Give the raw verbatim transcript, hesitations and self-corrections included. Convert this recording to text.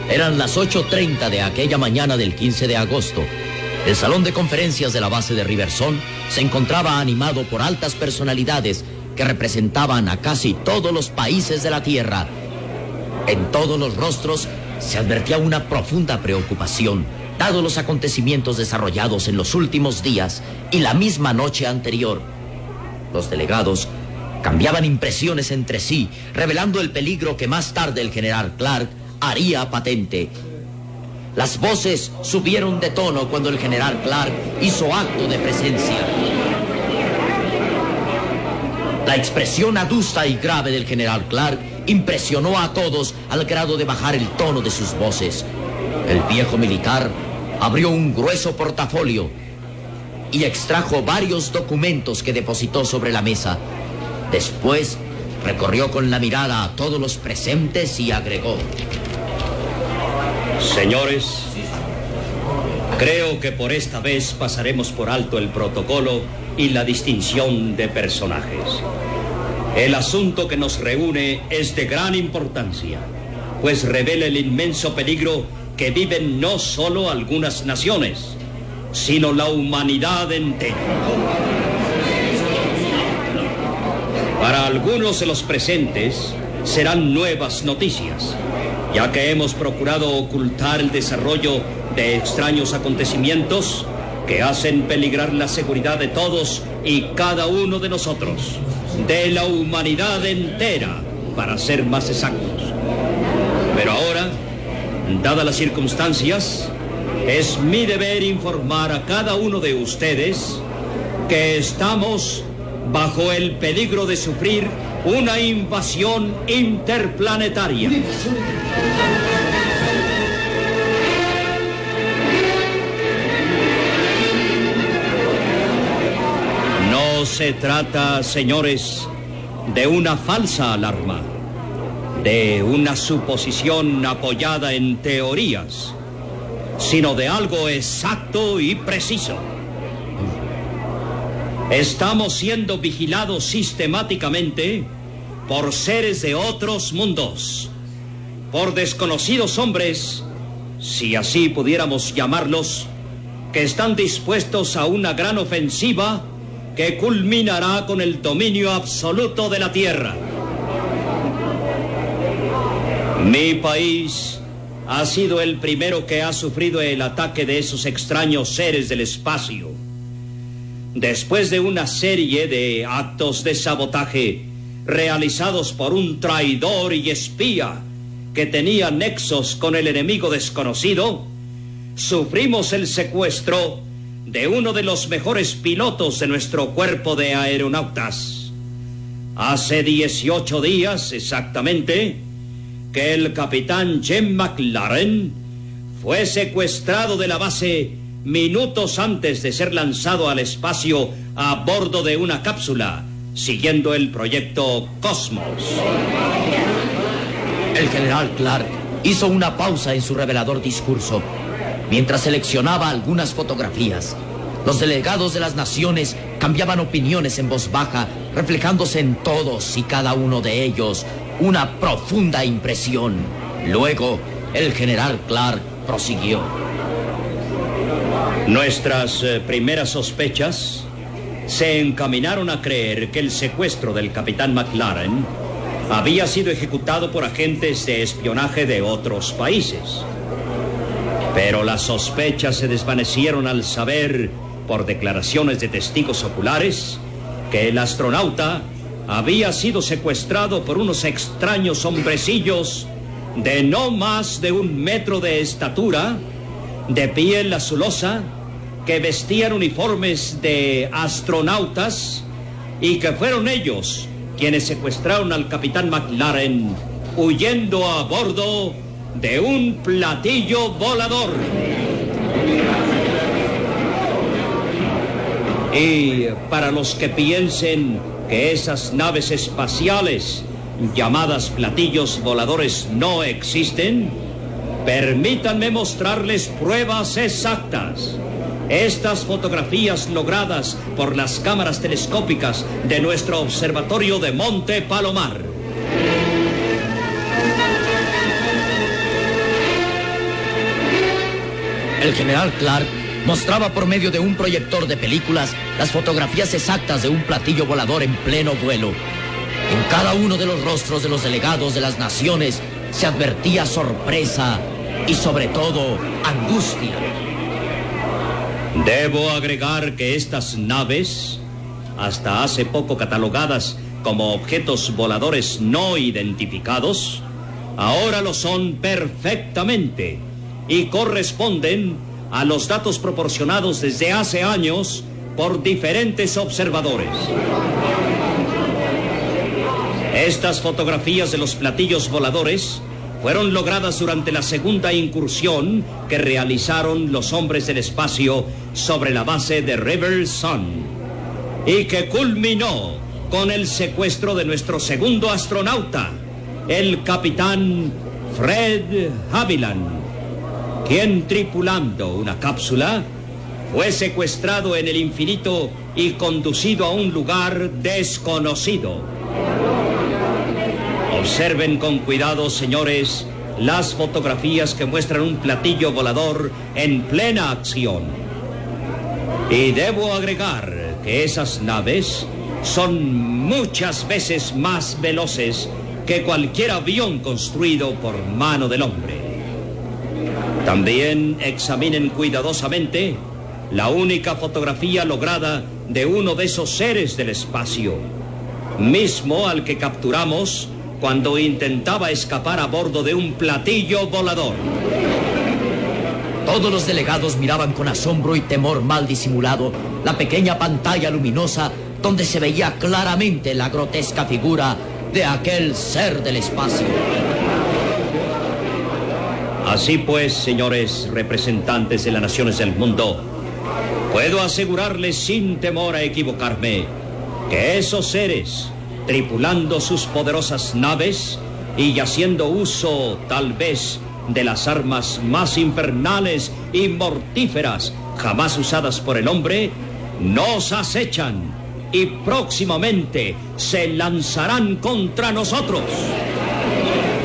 Eran las ocho treinta de aquella mañana del quince de agosto. El salón de conferencias de la base de Riversón se encontraba animado por altas personalidades que representaban a casi todos los países de la Tierra. En todos los rostros se advertía una profunda preocupación, dados los acontecimientos desarrollados en los últimos días y la misma noche anterior. Los delegados cambiaban impresiones entre sí, revelando el peligro que más tarde el general Clark haría patente. Las voces subieron de tono cuando el general Clark hizo acto de presencia. La expresión adusta y grave del general Clark impresionó a todos al grado de bajar el tono de sus voces. El viejo militar abrió un grueso portafolio y extrajo varios documentos que depositó sobre la mesa. Después recorrió con la mirada a todos los presentes y agregó: Señores, creo que por esta vez pasaremos por alto el protocolo y la distinción de personajes. El asunto que nos reúne es de gran importancia, pues revela el inmenso peligro que viven no solo algunas naciones, sino la humanidad entera. Para algunos de los presentes serán nuevas noticias, ya que hemos procurado ocultar el desarrollo de extraños acontecimientos que hacen peligrar la seguridad de todos y cada uno de nosotros, de la humanidad entera, para ser más exactos. Pero ahora, dadas las circunstancias, es mi deber informar a cada uno de ustedes que estamos bajo el peligro de sufrir una invasión interplanetaria. No se trata, señores, de una falsa alarma, de una suposición apoyada en teorías, sino de algo exacto y preciso. Estamos siendo vigilados sistemáticamente por seres de otros mundos, por desconocidos hombres, si así pudiéramos llamarlos, que están dispuestos a una gran ofensiva que culminará con el dominio absoluto de la Tierra. Mi país ha sido el primero que ha sufrido el ataque de esos extraños seres del espacio. Después de una serie de actos de sabotaje realizados por un traidor y espía que tenía nexos con el enemigo desconocido, sufrimos el secuestro de uno de los mejores pilotos de nuestro cuerpo de aeronautas. Hace dieciocho días exactamente que el capitán Jim McLaren fue secuestrado de la base minutos antes de ser lanzado al espacio a bordo de una cápsula, siguiendo el proyecto Cosmos. El general Clark hizo una pausa en su revelador discurso mientras seleccionaba algunas fotografías. Los delegados de las naciones cambiaban opiniones en voz baja, reflejándose en todos y cada uno de ellos una profunda impresión. Luego, el general Clark prosiguió: Nuestras eh, primeras sospechas se encaminaron a creer que el secuestro del capitán McLaren había sido ejecutado por agentes de espionaje de otros países. Pero las sospechas se desvanecieron al saber, por declaraciones de testigos oculares, que el astronauta había sido secuestrado por unos extraños hombrecillos de no más de un metro de estatura, de piel azulosa, que vestían uniformes de astronautas y que fueron ellos quienes secuestraron al capitán McLaren huyendo a bordo de un platillo volador. Y para los que piensen que esas naves espaciales llamadas platillos voladores no existen, permítanme mostrarles pruebas exactas. Estas fotografías logradas por las cámaras telescópicas de nuestro observatorio de Monte Palomar. El general Clark mostraba por medio de un proyector de películas las fotografías exactas de un platillo volador en pleno vuelo. En cada uno de los rostros de los delegados de las naciones se advertía sorpresa y sobre todo angustia. Debo agregar que estas naves, hasta hace poco catalogadas como objetos voladores no identificados, ahora lo son perfectamente y corresponden a los datos proporcionados desde hace años por diferentes observadores. Estas fotografías de los platillos voladores fueron logradas durante la segunda incursión que realizaron los hombres del espacio sobre la base de River Sun y que culminó con el secuestro de nuestro segundo astronauta, el capitán Fred Haviland, quien, tripulando una cápsula, fue secuestrado en el infinito y conducido a un lugar desconocido. Observen con cuidado, señores, las fotografías que muestran un platillo volador en plena acción. Y debo agregar que esas naves son muchas veces más veloces que cualquier avión construido por mano del hombre. También examinen cuidadosamente la única fotografía lograda de uno de esos seres del espacio, mismo al que capturamos cuando intentaba escapar a bordo de un platillo volador. Todos los delegados miraban con asombro y temor mal disimulado la pequeña pantalla luminosa donde se veía claramente la grotesca figura de aquel ser del espacio. Así pues, señores representantes de las naciones del mundo, puedo asegurarles sin temor a equivocarme que esos seres, tripulando sus poderosas naves y haciendo uso, tal vez, de las armas más infernales y mortíferas jamás usadas por el hombre, nos acechan y próximamente se lanzarán contra nosotros.